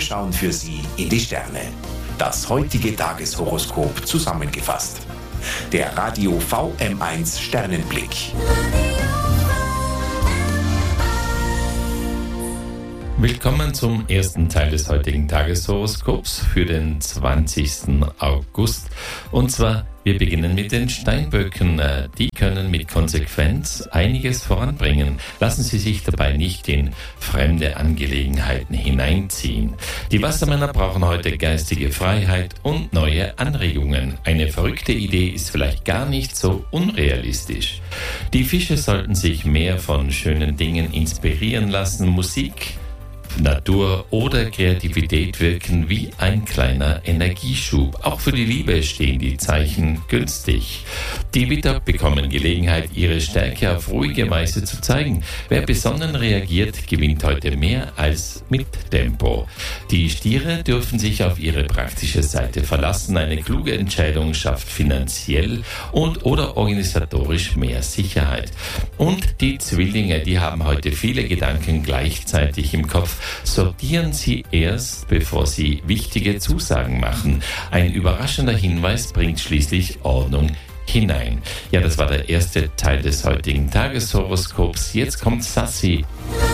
Wir schauen für Sie in die Sterne. Das heutige Tageshoroskop zusammengefasst. Der Radio VM1 Sternenblick. Willkommen zum ersten Teil des heutigen Tageshoroskops für den 20. August. Und zwar, wir beginnen mit den Steinböcken. Die können mit Konsequenz einiges voranbringen. Lassen Sie sich dabei nicht in fremde Angelegenheiten hineinziehen. Die Wassermänner brauchen heute geistige Freiheit und neue Anregungen. Eine verrückte Idee ist vielleicht gar nicht so unrealistisch. Die Fische sollten sich mehr von schönen Dingen inspirieren lassen. Musik, Natur oder Kreativität wirken wie ein kleiner Energieschub. Auch für die Liebe stehen die Zeichen günstig. Die Widder bekommen Gelegenheit, ihre Stärke auf ruhige Weise zu zeigen. Wer besonnen reagiert, gewinnt heute mehr als mit Tempo. Die Stiere dürfen sich auf ihre praktische Seite verlassen. Eine kluge Entscheidung schafft finanziell und oder organisatorisch mehr Sicherheit. Und die Zwillinge, die haben heute viele Gedanken gleichzeitig im Kopf. Sortieren Sie erst, bevor Sie wichtige Zusagen machen. Ein überraschender Hinweis bringt schließlich Ordnung hinein. Ja, das war der erste Teil des heutigen Tageshoroskops. Jetzt kommt Sassy.